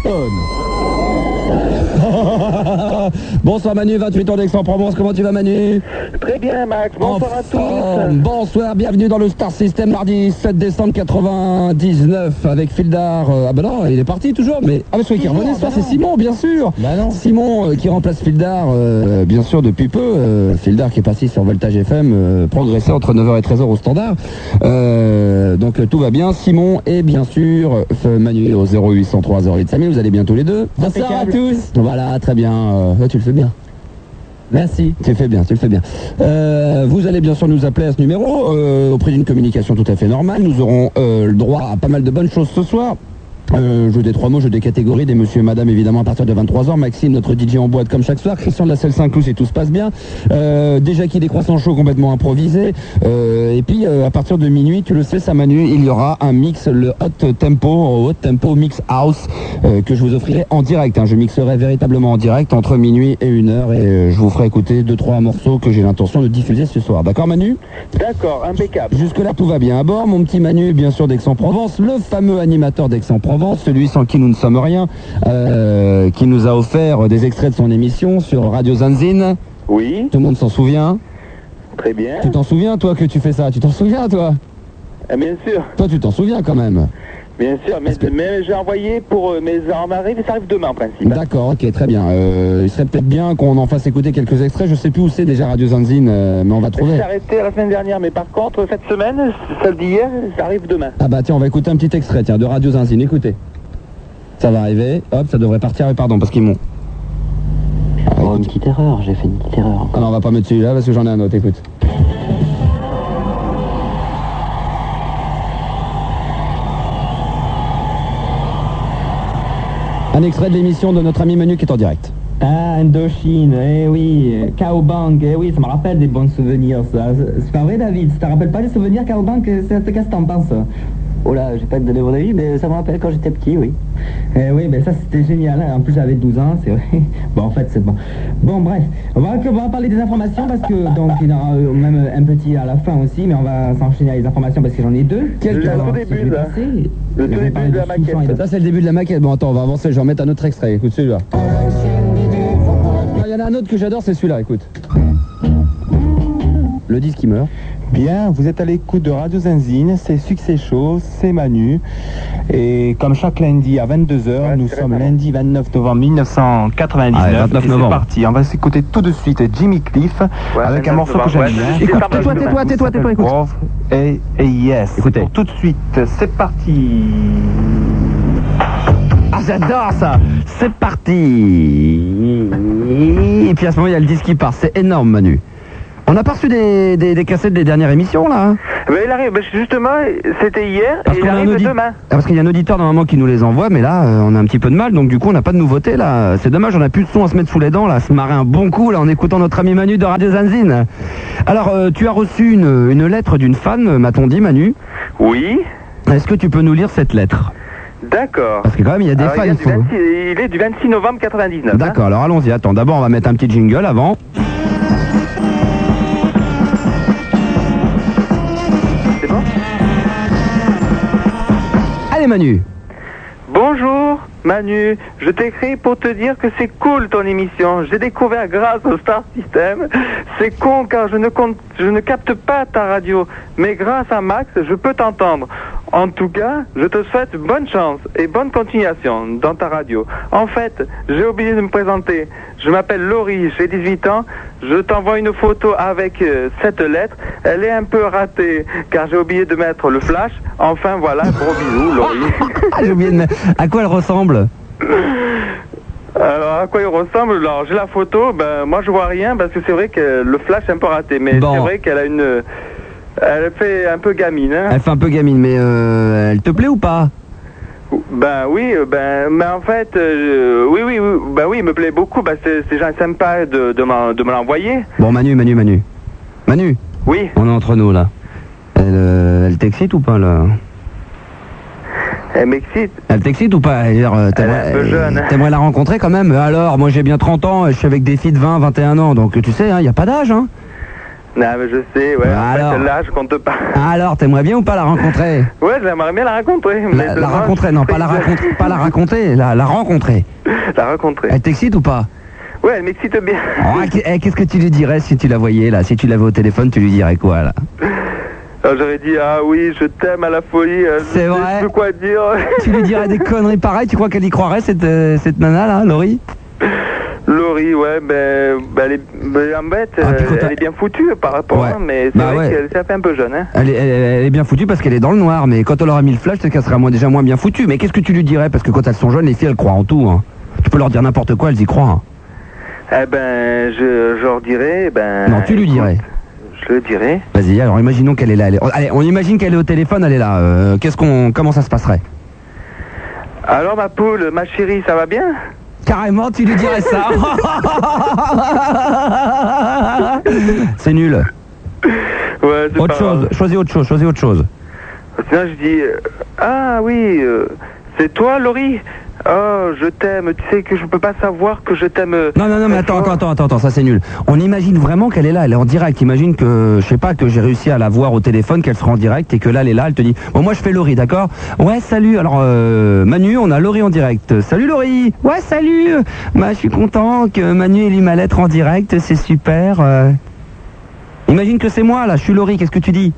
téléphone. Bonsoir Manu, 28 ans d'Aix-en-Provence, comment tu vas Manu? Très bien Max, bonsoir à tous. Bonsoir, bienvenue dans le Star System, mardi 7 décembre 99 avec Fildar. Ah bah non, il est parti toujours, mais celui qui est revenu ce soir c'est Simon bien sûr. Bah non. Simon qui remplace Fildar bien sûr depuis peu. Fildar qui est passé sur Voltage FM, progressé entre 9h et 13h au standard. Donc tout va bien, Simon et bien sûr Manu au 0803 08 5000, vous allez bien tous les deux. Bonsoir à tous. Voilà, très bien, tu le fais bien. Merci. Tu le fais bien, tu le fais bien. Vous allez bien sûr nous appeler à ce numéro, au prix d'une communication tout à fait normale. Nous aurons le droit à pas mal de bonnes choses ce soir. Jeu des 3 mots, jeu des catégories, des monsieur et madame évidemment à partir de 23h. Maxime, notre DJ en boîte comme chaque soir. Christian de la Selle Saint-Cloud si tout se passe bien. Déjà qui des croissants chauds complètement improvisés. Et puis à partir de minuit, tu le sais, ça Manu, il y aura un mix, le Hot Tempo Mix House que je vous offrirai en direct. Hein. Je mixerai véritablement en direct entre minuit et 1h et je vous ferai écouter 2-3 morceaux que j'ai l'intention de diffuser ce soir. D'accord Manu? D'accord, impeccable. Jusque là tout va bien à bord. Mon petit Manu, bien sûr d'Aix-en-Provence, le fameux animateur d'Aix-en-Provence, celui sans qui nous ne sommes rien, qui nous a offert des extraits de son émission sur Radio Zanzine. Oui. Tout le monde s'en souvient. Très bien. Tu t'en souviens toi que tu fais ça? Tu t'en souviens toi? Bien sûr. Toi tu t'en souviens quand même. Bien sûr, mais j'ai envoyé pour mes armes arrivent et ça arrive demain en principe. D'accord, ok, très bien. Il serait peut-être bien qu'on en fasse écouter quelques extraits. Je sais plus où c'est déjà Radio Zanzine, mais on va trouver. J'ai arrêté la semaine dernière, mais par contre cette semaine, celle d'hier, ça arrive demain. Ah bah tiens, on va écouter un petit extrait de Radio Zanzine. Écoutez. Ça va arriver. Hop, ça devrait partir. Pardon, parce qu'ils m'ont. Oh, une petite erreur, j'ai fait une petite erreur. Ah non, on va pas mettre celui-là parce que j'en ai un autre. Écoute. Un extrait de l'émission de notre ami Manu qui est en direct. Ah, Indochine, eh oui, Cowbank, eh oui, ça me rappelle des bons souvenirs, ça. C'est pas vrai, David? Ça te rappelle pas des souvenirs, Cowbank? Qu'est-ce que t'en penses? Oh là, j'ai pas te donner mon avis, mais ça me rappelle quand j'étais petit, oui. Eh oui, ben ça c'était génial, hein. En plus j'avais 12 ans, c'est vrai. Bon, en fait, c'est bon. Bon, bref, on va parler des informations parce que, donc, il y en aura même un petit à la fin aussi, mais on va s'enchaîner à les informations parce que j'en ai deux. Le tout début, là. Le tout début de la maquette. Ça, c'est le début de la maquette. Bon, attends, on va avancer, je vais remettre un autre extrait. Écoute celui-là. Il y en a un autre que j'adore, c'est celui-là, écoute. Le disque qui meurt. Bien, vous êtes à l'écoute de Radio Zanzine, c'est Succès Chaud, c'est Manu. Et comme chaque lundi à 22h, nous sommes lundi 29 novembre 1999. Ah, 29 novembre. C'est parti, on va s'écouter tout de suite Jimmy Cliff avec un morceau que j'aime bien. Écoute, tais-toi, écoute. Et yes. Écoutez. Pour tout de suite, c'est parti. Ah, j'adore ça. C'est parti. Et puis à ce moment, il y a le disque qui part. C'est énorme, Manu. On a pas reçu des cassettes des dernières émissions, là hein? Il arrive, justement, c'était hier, et il arrive demain. Parce qu'il y a un auditeur, normalement, qui nous les envoie, mais là, on a un petit peu de mal, donc du coup, on n'a pas de nouveauté, là. C'est dommage, on a plus de son à se mettre sous les dents, là, à se marrer un bon coup, là, en écoutant notre ami Manu de Radio Zanzine. Alors, tu as reçu une lettre d'une fan, m'a-t-on dit, Manu? Oui. Est-ce que tu peux nous lire cette lettre? D'accord. Parce que quand même, il y a des fans, il faut... Il est du 26 novembre 99. D'accord, alors allons-y, attends, d'abord, on va mettre un petit jingle avant. Allez Manu. Bonjour Manu, je t'écris pour te dire que c'est cool ton émission. J'ai découvert grâce au Star System. C'est con car je ne capte pas ta radio, mais grâce à Max, je peux t'entendre. En tout cas, je te souhaite bonne chance et bonne continuation dans ta radio. En fait, j'ai oublié de me présenter. Je m'appelle Laurie, j'ai 18 ans. Je t'envoie une photo avec cette lettre. Elle est un peu ratée car j'ai oublié de mettre le flash. Enfin voilà, gros bisous Laurie. J'ai oublié de mettre... À quoi elle ressemble? Alors à quoi il ressemble? Alors j'ai la photo, ben moi je vois rien parce que c'est vrai que le flash est un peu raté. Mais bon. C'est vrai qu'elle a une... Elle fait un peu gamine, hein. Elle fait un peu gamine, mais elle te plaît ou pas? Ben oui, mais en fait, oui, il me plaît beaucoup, c'est gens sympa de me l'envoyer. Bon, Manu. Oui. On est entre nous, là. Elle t'excite ou pas, là? Elle m'excite. Elle t'excite ou pas? Elle est un peu jeune. T'aimerais la rencontrer quand même? Alors, moi j'ai bien 30 ans, je suis avec des filles de 20, 21 ans, donc tu sais, il n'y a pas d'âge, hein. Non, mais je sais, ouais. Alors. Celle-là, je compte pas. Alors, t'aimerais bien ou pas la rencontrer? Ouais, j'aimerais bien la rencontrer. Mais La rencontrer, non, pas la raconter, pas la raconter, la rencontrer. La rencontrer. Elle t'excite ou pas? Ouais, elle m'excite bien. Oh, qu'est-ce que tu lui dirais si tu la voyais là? Si tu l'avais au téléphone, tu lui dirais quoi là? Alors, j'aurais dit, ah oui, je t'aime à la folie. C'est vrai. Je sais plus quoi dire. Tu lui dirais des conneries pareilles? Tu crois qu'elle y croirait cette nana là, Laurie? Laurie, ouais, elle est embête, elle est bien foutue par rapport, Ouais. hein, mais c'est vrai qu'elle s'est fait un peu jeune. Hein. Elle est bien foutue parce qu'elle est dans le noir, mais quand elle aura mis le flash, c'est qu'elle sera déjà moins bien foutue. Mais qu'est-ce que tu lui dirais? Parce que quand elles sont jeunes, les filles, elles croient en tout. Hein. Tu peux leur dire n'importe quoi, elles y croient. Hein. Eh ben, je leur dirais, Non, tu lui dirais. Je le dirais. Vas-y, alors imaginons qu'elle est là. Allez, on imagine qu'elle est au téléphone, elle est là. Comment ça se passerait? Alors ma poule, ma chérie, ça va bien? Carrément, tu lui dirais ça. C'est nul. Ouais, c'est Autre chose, choisis autre chose. Sinon je dis, ah oui, c'est toi Laurie? Oh, je t'aime, tu sais que je peux pas savoir que je t'aime. Non, mais attends, ça c'est nul. On imagine vraiment qu'elle est là, elle est en direct. Imagine que, je sais pas, que j'ai réussi à la voir au téléphone, qu'elle sera en direct et que là elle est là, elle te dit, bon moi je fais Laurie, d'accord? Ouais, salut, alors Manu, on a Laurie en direct. Salut Laurie! Ouais, salut! Bah je suis content que Manu ait lu ma lettre en direct, c'est super. Imagine que c'est moi là, je suis Laurie, qu'est-ce que tu dis?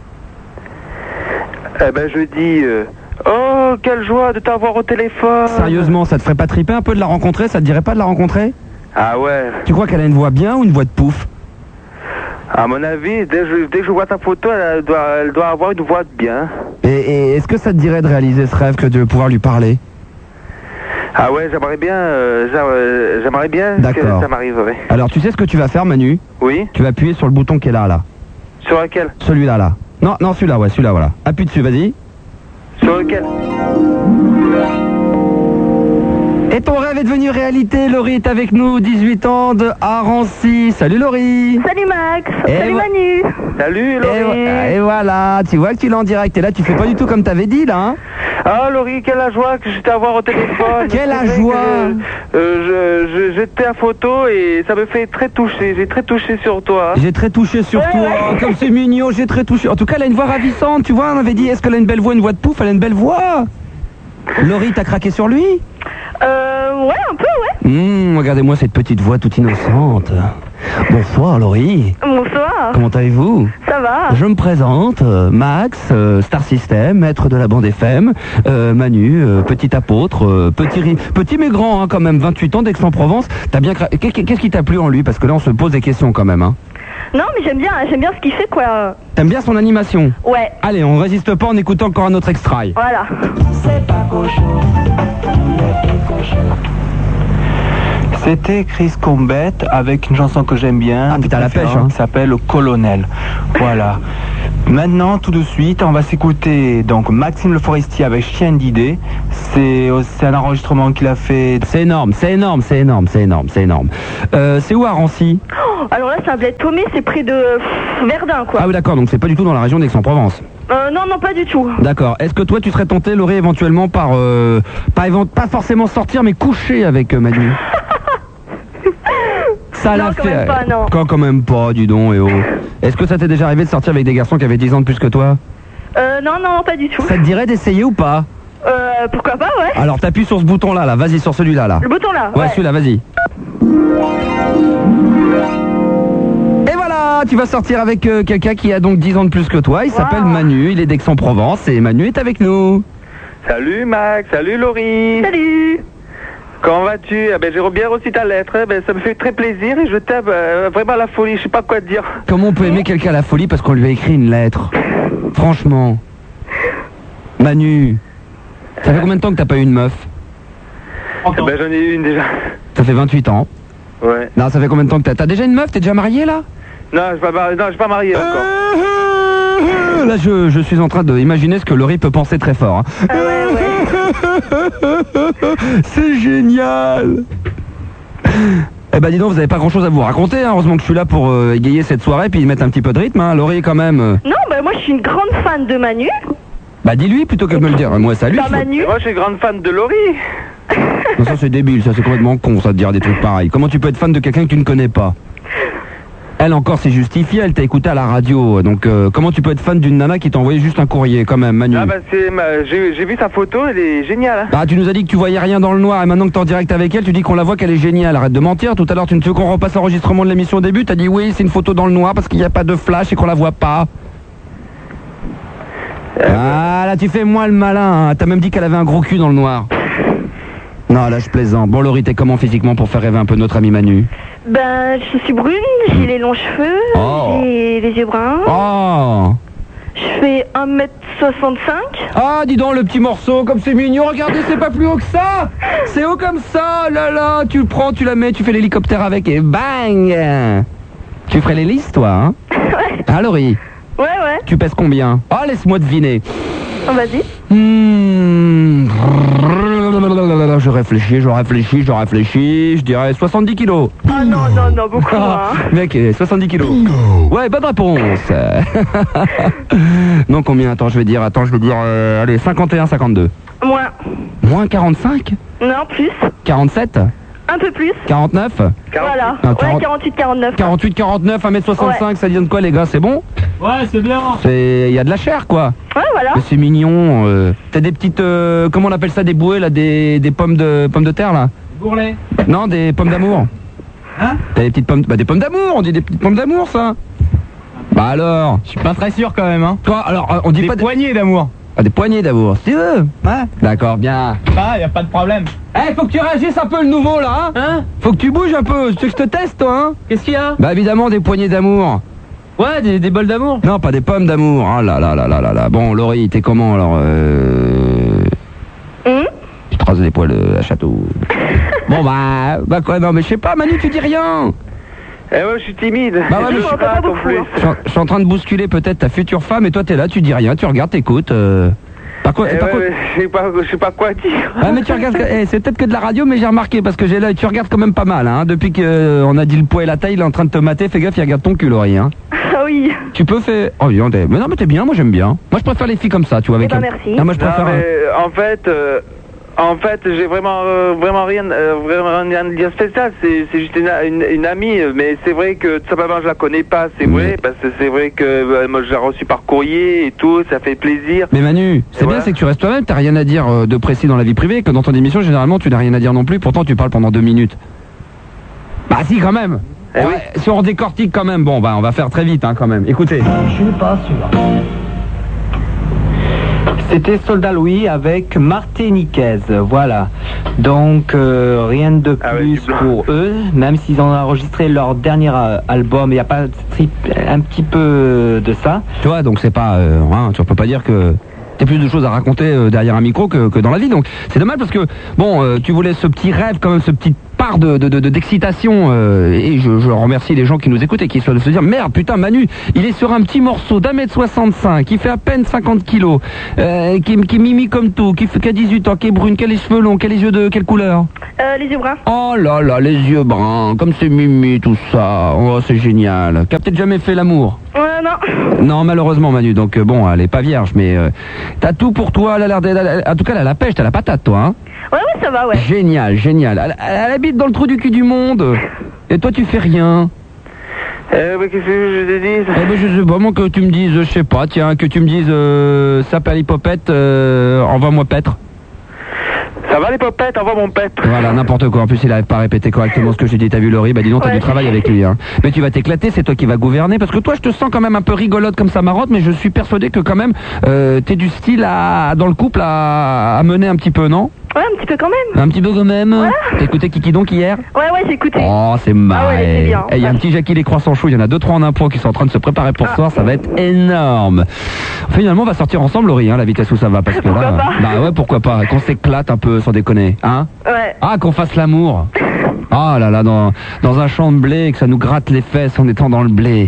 Eh ben je dis, oh, quelle joie de t'avoir au téléphone. Sérieusement, ça te ferait pas triper un peu de la rencontrer? Ça te dirait pas de la rencontrer? Ah ouais. Tu crois qu'elle a une voix bien ou une voix de pouf? À mon avis, dès que je vois ta photo, elle doit avoir une voix de bien. Et est-ce que ça te dirait de réaliser ce rêve que de pouvoir lui parler? Ah ouais, j'aimerais bien que ça m'arriverait. Alors tu sais ce que tu vas faire, Manu? Oui. Tu vas appuyer sur le bouton qui est là. Sur lequel? Celui-là, là. Non, celui-là, voilà. Appuie dessus, vas-y. Sur lequel? Et ton rêve est devenu réalité. Laurie est avec nous, 18 ans, de Arancy. Salut Laurie. Salut Max. Et Salut Manu. Salut Laurie. Et voilà, tu vois que tu l'as en direct. Et là, tu fais pas du tout comme t'avais dit, là. Hein. Ah Laurie, quelle joie que je t'ai à voir au téléphone. Quelle joie. J'étais à photo et ça me fait très toucher. J'ai très touché sur toi. J'ai très touché sur toi. Oh, comme c'est mignon, j'ai très touché. En tout cas, elle a une voix ravissante. Tu vois, on avait dit, est-ce qu'elle a une belle voix, une voix de pouf? Elle a une belle voix. Laurie, t'as craqué sur lui? Ouais, un peu, ouais. Regardez-moi cette petite voix toute innocente. Bonsoir Laurie. Bonsoir. Comment allez-vous? Ça va. Je me présente, Max, Star System, maître de la bande FM, Manu, petit apôtre, petit mais grand hein, quand même, 28 ans d'Aix-en-Provence. T'as bien Qu'est-ce qui t'a plu en lui? Parce que là on se pose des questions quand même. Hein. Non, mais j'aime bien ce qu'il fait, quoi. T'aimes bien son animation? Ouais. Allez, on résiste pas en écoutant encore un autre extrait. Voilà. C'est pas cochon. C'était Chris Combette avec une chanson que j'aime bien. Ah putain, la pêche, hein. Qui s'appelle Le Colonel. Voilà. Maintenant, tout de suite, on va s'écouter donc Maxime Le Forestier avec Chien d'idée. C'est un enregistrement qu'il a fait. C'est énorme. C'est où à Rancy? Alors là, c'est un bled paumé, c'est près de Verdun, quoi. Ah oui, d'accord, donc c'est pas du tout dans la région d'Aix-en-Provence. Non, pas du tout. D'accord. Est-ce que toi, tu serais tenté, Laurie, éventuellement par... pas forcément sortir, mais coucher avec Manu? Ça l'a fait. Quand même pas, non. Quand même pas, dis donc, et oh. Est-ce que ça t'est déjà arrivé de sortir avec des garçons qui avaient 10 ans de plus que toi? Non, pas du tout. Ça te dirait d'essayer ou pas? Pourquoi pas, ouais. Alors t'appuies sur ce bouton-là, là. Vas-y, sur celui-là, là. Le bouton là. Ouais, celui-là, vas-y. Et voilà, tu vas sortir avec quelqu'un qui a donc 10 ans de plus que toi. Il s'appelle Manu, il est d'Aix-en-Provence et Manu est avec nous. Salut Max, salut Laurie. Salut. Comment vas-tu? J'ai bien reçu ta lettre, ça me fait très plaisir et je t'aime vraiment à la folie, je sais pas quoi te dire. Comment on peut aimer quelqu'un à la folie parce qu'on lui a écrit une lettre? Franchement. Manu, ça fait combien de temps que t'as pas eu une meuf? J'en ai eu une déjà. Ça fait 28 ans. Ouais. Non, ça fait combien de temps que t'as déjà une meuf? T'es déjà marié là? Non, je suis pas marié encore. Là, je suis en train d'imaginer ce que Laurie peut penser très fort. Hein. Ah ouais. C'est génial. Eh ben dis donc, vous avez pas grand chose à vous raconter, hein. Heureusement que je suis là pour égayer cette soirée puis mettre un petit peu de rythme, hein. Laurie quand même. Non, moi je suis une grande fan de Manu. Bah dis-lui plutôt que de me le dire. Moi salut. Manu. Et moi je suis grande fan de Laurie. Non, ça c'est débile, ça c'est complètement con ça de dire des trucs pareils. Comment tu peux être fan de quelqu'un que tu ne connais pas? Elle encore s'est justifiée, elle t'a écouté à la radio. Donc comment tu peux être fan d'une nana qui t'a envoyé juste un courrier quand même, Manu? Ah bah j'ai vu sa photo, elle est géniale. Hein. Bah tu nous as dit que tu voyais rien dans le noir et maintenant que t'es en direct avec elle, tu dis qu'on la voit qu'elle est géniale. Arrête de mentir, tout à l'heure tu veux qu'on repasse l'enregistrement de l'émission au début, t'as dit oui c'est une photo dans le noir parce qu'il n'y a pas de flash et qu'on la voit pas. Ah là tu fais moi le malin, hein. T'as même dit qu'elle avait un gros cul dans le noir. Non là je plaisante. Bon Laurie, t'es comment physiquement pour faire rêver un peu notre ami Manu? Ben, je suis brune, j'ai les longs cheveux, j'ai les yeux bruns. Oh. Je fais 1m65. Ah dis donc le petit morceau, comme c'est mignon, regardez c'est pas plus haut que ça. C'est haut comme ça, là là, tu le prends, tu la mets, tu fais l'hélicoptère avec et bang. Tu ferais l'hélice toi, hein? Ouais. Ah Laurie? Ouais. Tu pèses combien? Oh laisse-moi deviner. Oh, vas-y. Je réfléchis, je dirais 70 kilos. Ah non, beaucoup moins. Hein. Mec, 70 kilos. Ouais, bonne réponse. Non, combien? Attends, je vais dire, allez, 51, 52. Moins. Moins 45? Non, plus. 47? Un peu plus. 49? Voilà. Ah, ouais, 48, 49. 48, 49, 1m65, ouais. Ça vient de quoi les gars? C'est bon? Ouais, c'est bien. Il y a de la chair quoi. Ouais, voilà. Mais c'est mignon. T'as des petites, comment on appelle ça, des bouées là, des pommes de terre là? Bourrelet. Non, des pommes d'amour. Hein? T'as des petites pommes, des pommes d'amour, on dit des petites pommes d'amour ça. Bah alors? Je suis pas très sûr quand même, hein. Toi, alors, on dit des pas poignées d'amour. Ah, des poignées d'amour, si tu veux. Ouais. D'accord, bien. Ah, y a pas de problème. Eh, faut que tu réagisses un peu le nouveau là, hein? Faut que tu bouges un peu, tu veux que je te teste toi, hein? Qu'est-ce qu'il y a? Bah évidemment, des poignées d'amour. Ouais, des bols d'amour. Non, pas des pommes d'amour. Ah là là là là là là. Bon, Laurie, t'es comment alors? Tu te rases les poils à château. Bon bah quoi, non mais je sais pas, Manu, tu dis rien. Eh ouais, je suis timide. Bah ouais, je mais suis pas non plus. Je suis en train de bousculer peut-être ta future femme et toi t'es là, tu dis rien, tu regardes, t'écoutes. Par quoi, je sais pas quoi dire. Ah mais tu regardes, c'est peut-être que de la radio, mais j'ai remarqué parce que j'ai là, tu regardes quand même pas mal, hein. Depuis qu'on a dit le poids et la taille, il est en train de te mater, fais gaffe, il regarde ton cul, Laurie, hein. Ah oui. Tu peux faire. Oh, mais non, mais t'es bien, moi j'aime bien. Moi je préfère les filles comme ça, tu vois, avec. Merci. Non, moi je préfère. Non, mais, en fait, j'ai vraiment rien de dire spécial. C'est juste une amie, mais c'est vrai que tout simplement je la connais pas. C'est vrai, parce que c'est vrai que moi je l'ai reçue par courrier et tout, ça fait plaisir. Mais Manu, c'est bien, c'est que tu restes toi-même. T'as rien à dire de précis dans la vie privée, que dans ton émission généralement tu n'as rien à dire non plus. Pourtant tu parles pendant 2 minutes. Bah si, quand même. Ouais, oui. Si on décortique quand même, bon bah on va faire très vite, hein, quand même. Écoutez. Je suis pas sûr. C'était Soldat Louis avec Martiniquaise, voilà. Donc rien de plus pour eux, même s'ils ont enregistré leur dernier album, il n'y a pas un petit peu de ça. Tu vois, donc c'est pas, tu peux pas dire que t'as plus de choses à raconter derrière un micro que dans la vie. Donc c'est dommage parce que bon, tu voulais ce petit rêve quand même, ce petit part d'excitation et je remercie les gens qui nous écoutent et qui se dire merde putain Manu il est sur un petit morceau d'1m65 qui fait à peine 50 kilos qui est mimi comme tout, qui a 18 ans, qui est brune, qui a les cheveux longs, qui a les yeux de quelle couleur? Les yeux bruns. Oh là là, les yeux bruns, comme c'est mimi tout ça, oh c'est génial. Qui a peut-être jamais fait l'amour? Non. Non, malheureusement Manu, donc bon, elle est pas vierge, mais t'as tout pour toi, elle a l'air en tout cas elle a la pêche, t'as la patate toi, hein? Ouais, ça va, ouais. Génial. Elle habite dans le trou du cul du monde. Et toi tu fais rien. Mais qu'est-ce que je te dis? Eh ben je sais pas, moi que tu me dises, je sais pas, tiens, que tu me dises sape à l'hypopète, envoie-moi paître. Ça va les popettes, envoie mon pètre. Voilà, n'importe quoi. En plus, il n'arrive pas à répéter correctement ce que j'ai dit. T'as vu Laurie? Bah dis donc, t'as du travail avec lui, hein. Mais tu vas t'éclater, c'est toi qui vas gouverner. Parce que toi, je te sens quand même un peu rigolote comme ça marotte, mais je suis persuadé que quand même, t'es du style dans le couple à mener un petit peu, non? Ouais, un petit peu quand même. Un petit peu quand même. Ouais. T'as écouté Kiki Donc hier? Ouais, j'ai écouté. Oh, c'est marrant. Ah ouais, c'est bien. Il y a un petit Jackie les croissants chauds, il y en a 2-3 en impro qui sont en train de se préparer pour ce soir, ça va être énorme. Finalement, on va sortir ensemble, Laurie, hein, la vitesse où ça va, parce que pourquoi là, pas bah ouais, pourquoi pas, qu'on s'éclate un peu, sans déconner, hein? Ouais. Ah, qu'on fasse l'amour. Ah là là, dans un champ de blé, que ça nous gratte les fesses en étant dans le blé.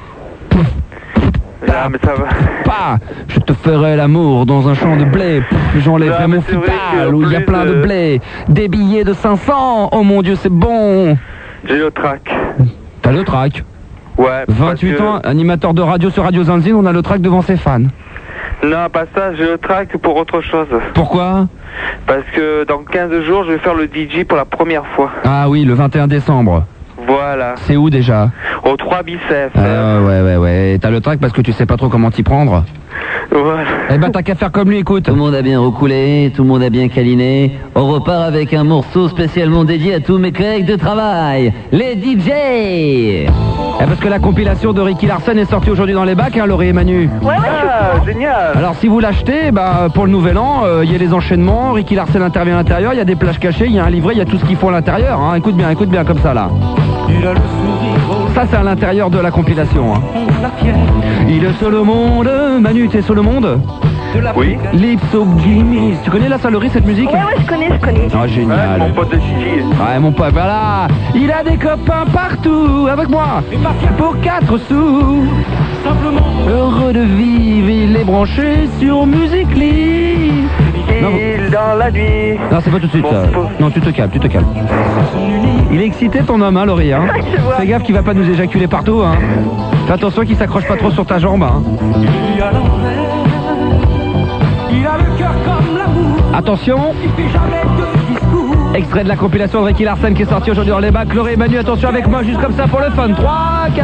Ah, mais ça va. Pas, je te ferai l'amour dans un champ de blé. J'enlèverai mon futal où il y a plein de blé. Des billets de 500. Oh mon Dieu, c'est bon. J'ai le trac. T'as le trac? Ouais. 28 ans, animateur de radio sur Radio Zanzine, on a le trac devant ses fans. Non, pas ça, j'ai le trac pour autre chose. Pourquoi? Parce que dans 15 jours, je vais faire le DJ pour la première fois. Ah oui, le 21 décembre. Voilà. C'est où déjà? Au 3 biceps. Ouais. T'as le trac parce que tu sais pas trop comment t'y prendre. Voilà. Eh ben t'as qu'à faire comme lui, écoute. Tout le monde a bien recoulé, tout le monde a bien câliné. On repart avec un morceau spécialement dédié à tous mes collègues de travail, les DJ. Parce que la compilation de Ricky Larson est sortie aujourd'hui dans les bacs, hein, Laurie et Manu. Ouais, Génial. Alors si vous l'achetez, pour le nouvel an, il y a les enchaînements, Ricky Larson intervient à l'intérieur, il y a des plages cachées, il y a un livret, il y a tout ce qu'il faut à l'intérieur. Hein. Écoute bien comme ça là. Ça c'est à l'intérieur de la compilation. Hein. Il est seul au monde, Manu, t'es seul au monde? Oui. Lipso Gimme. Tu connais la Salorie, cette musique? Ouais, je connais. Ah, génial. Mon pote de Gigi. Ouais, mon pote, voilà. Il a des copains partout, avec moi, pour 4 sous. Simplement heureux de vivre, il est branché sur Musical.ly. Il dans la nuit. Non, c'est pas tout de suite ça. Non, tu te calmes. Il est excité ton homme, hein, Laurie, hein. Fais gaffe qu'il va pas nous éjaculer partout, hein. Fais attention qu'il s'accroche pas trop sur ta jambe, hein. Il a le cœur comme l'amour. Attention. Il fait jamais de discours. Extrait de la compilation de Ricky Larson qui est sorti aujourd'hui dans les bacs. Laurie et Manu, attention avec moi, juste comme ça pour le fun. 3, 4.